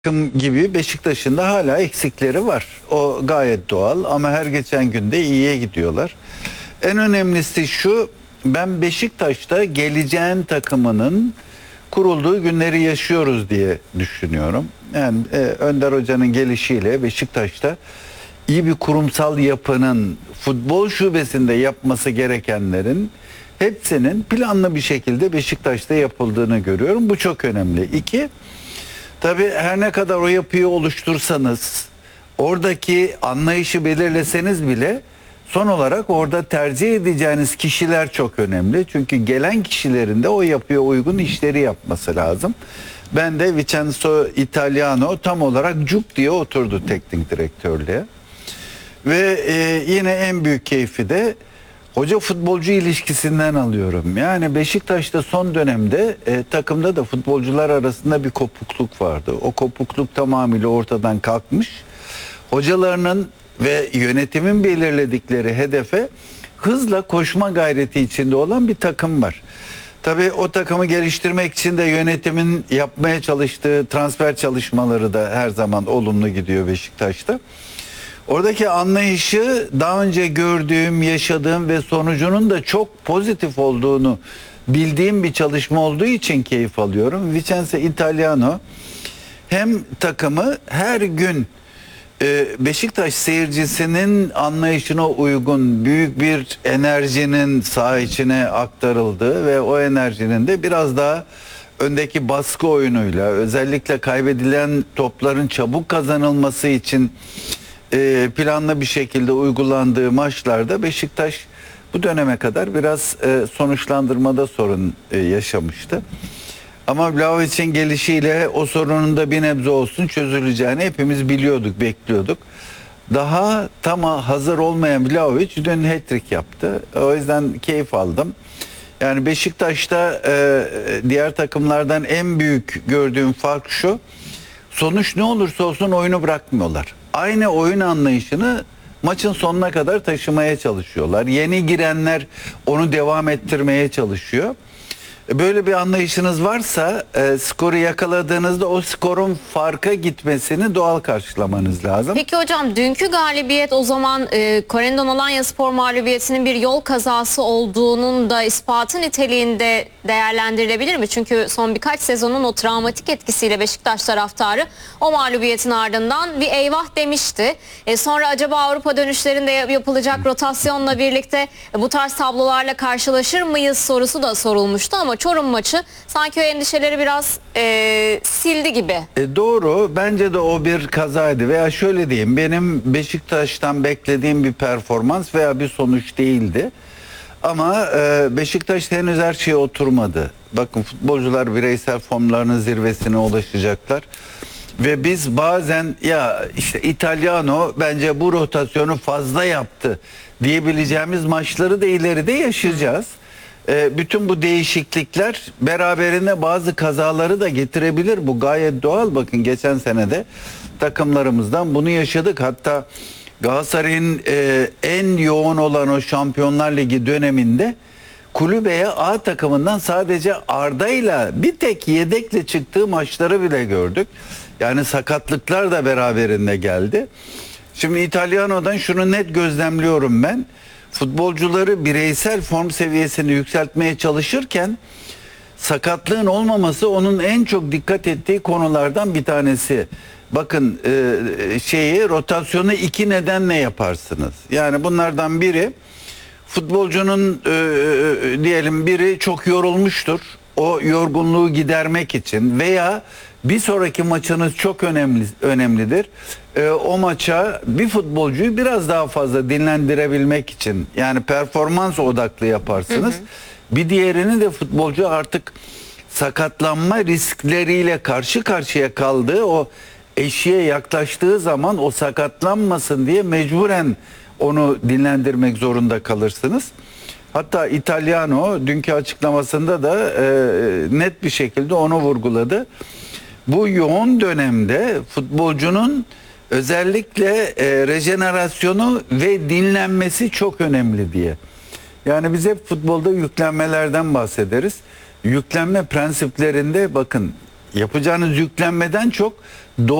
takım gibi Beşiktaş'ın da hala eksikleri var. O gayet doğal ama her geçen günde iyiye gidiyorlar. En önemlisi şu, ben Beşiktaş'ta geleceğin takımının kurulduğu günleri yaşıyoruz diye düşünüyorum. Yani Önder Hoca'nın gelişiyle Beşiktaş'ta iyi bir kurumsal yapının futbol şubesinde yapması gerekenlerin hepsinin planlı bir şekilde Beşiktaş'ta yapıldığını görüyorum. Bu çok önemli. İki, tabii her ne kadar o yapıyı oluştursanız, oradaki anlayışı belirleseniz bile son olarak orada tercih edeceğiniz kişiler çok önemli. Çünkü gelen kişilerin de o yapıya uygun işleri yapması lazım. Ben de Vincenzo Italiano tam olarak cuk diye oturdu teknik direktörlüğe. Ve yine en büyük keyfi de hoca futbolcu ilişkisinden alıyorum. Yani Beşiktaş'ta son dönemde takımda da futbolcular arasında bir kopukluk vardı. O kopukluk tamamıyla ortadan kalkmış. Hocalarının ve yönetimin belirledikleri hedefe hızla koşma gayreti içinde olan bir takım var. Tabii o takımı geliştirmek için de yönetimin yapmaya çalıştığı transfer çalışmaları da her zaman olumlu gidiyor Beşiktaş'ta. Oradaki anlayışı daha önce gördüğüm, yaşadığım ve sonucunun da çok pozitif olduğunu bildiğim bir çalışma olduğu için keyif alıyorum. Vincenzo Italiano hem takımı her gün Beşiktaş seyircisinin anlayışına uygun büyük bir enerjinin saha içine aktarıldığı ve o enerjinin de biraz daha öndeki baskı oyunuyla, özellikle kaybedilen topların çabuk kazanılması için planlı bir şekilde uygulandığı maçlarda Beşiktaş bu döneme kadar biraz sonuçlandırmada sorun yaşamıştı. Ama Vlahovic'in gelişiyle o sorunun da bir nebze olsun çözüleceğini hepimiz biliyorduk, bekliyorduk. Daha tam hazır olmayan Vlahovic dün hat-trick yaptı. O yüzden keyif aldım. Yani Beşiktaş'ta diğer takımlardan en büyük gördüğüm fark şu: sonuç ne olursa olsun oyunu bırakmıyorlar. Aynı oyun anlayışını maçın sonuna kadar taşımaya çalışıyorlar. Yeni girenler onu devam ettirmeye çalışıyor. Böyle bir anlayışınız varsa skoru yakaladığınızda o skorun farka gitmesini doğal karşılamanız lazım. Peki hocam, dünkü galibiyet o zaman Corendon Alanyaspor mağlubiyetinin bir yol kazası olduğunun da ispatı niteliğinde değerlendirilebilir mi? Çünkü son birkaç sezonun o travmatik etkisiyle Beşiktaş taraftarı o mağlubiyetin ardından bir eyvah demişti. Sonra acaba Avrupa dönüşlerinde yapılacak rotasyonla birlikte bu tarz tablolarla karşılaşır mıyız sorusu da sorulmuştu ama Çorum maçı sanki o endişeleri biraz sildi gibi. Doğru. Bence de o bir kazaydı. Veya şöyle diyeyim, benim Beşiktaş'tan beklediğim bir performans veya bir sonuç değildi. Ama Beşiktaş henüz her şeye oturmadı. Bakın, futbolcular bireysel formlarının zirvesine ulaşacaklar. Ve biz bazen ya işte Italiano bence bu rotasyonu fazla yaptı diyebileceğimiz maçları da ileride yaşayacağız. Bütün bu değişiklikler beraberinde bazı kazaları da getirebilir. Bu gayet doğal. Bakın, geçen sene de takımlarımızdan bunu yaşadık. Hatta Galatasaray'ın en yoğun olan o Şampiyonlar Ligi döneminde kulübeye A takımından sadece Arda'yla bir tek yedekle çıktığı maçları bile gördük. Yani sakatlıklar da beraberinde geldi. Şimdi İtalyano'dan şunu net gözlemliyorum ben: futbolcuları bireysel form seviyesini yükseltmeye çalışırken sakatlığın olmaması onun en çok dikkat ettiği konulardan bir tanesi. Bakın, rotasyonu iki nedenle yaparsınız. Yani bunlardan biri, futbolcunun diyelim biri çok yorulmuştur. O yorgunluğu gidermek için veya bir sonraki maçınız çok önemlidir. O maça bir futbolcuyu biraz daha fazla dinlendirebilmek için, yani performans odaklı yaparsınız. Bir diğerini de futbolcu artık sakatlanma riskleriyle karşı karşıya kaldığı o eşiğe yaklaştığı zaman o sakatlanmasın diye mecburen onu dinlendirmek zorunda kalırsınız. Hatta Italiano dünkü açıklamasında da net bir şekilde onu vurguladı. Bu yoğun dönemde futbolcunun özellikle rejenerasyonu ve dinlenmesi çok önemli diye. Yani biz hep futbolda yüklenmelerden bahsederiz. Yüklenme prensiplerinde bakın, yapacağınız yüklenmeden çok